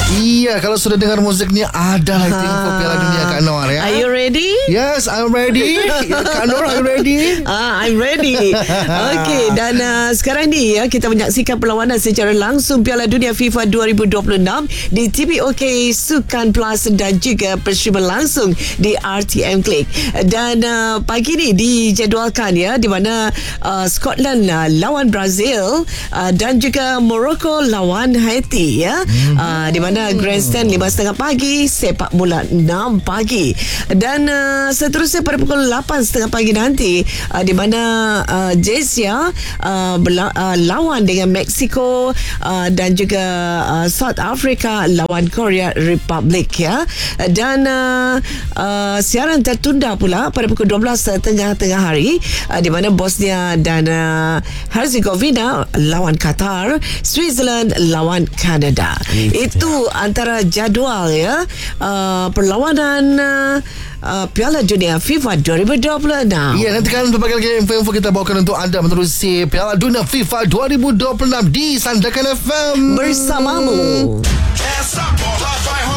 Iya, kalau sudah dengar muzik ni adalah info Piala Dunia Kak Noor ya. Are you ready? Yes, I'm ready. Kak Noor, are you ready? I'm ready. Okey, dan sekarang ni ya kita menyaksikan perlawanan secara langsung Piala Dunia FIFA 2026 di TPOK Sukan Plus dan juga persiapan langsung di RTM Click. Dan pagi ni dijadualkan ya di mana Scotland lawan Brazil dan juga Morocco lawan Haiti ya. Di mana Grandstand 5.30 pagi, sepak bola 6 pagi. Dan seterusnya pada pukul 8.30 pagi nanti di mana Jazia lawan dengan Mexico dan juga South Africa lawan Korea Republic ya. Dan siaran tertunda pula pada pukul 12 tengah hari di mana Bosnia dan Herzegovina lawan Qatar, Switzerland lawan Kanada. Itu antara jadual ya perlawanan Piala Dunia FIFA 2026. Ya, nantikan berbagai lagi info-info kita bawakan untuk anda menerusi Piala Dunia FIFA 2026 di Sandakan FM bersamamu.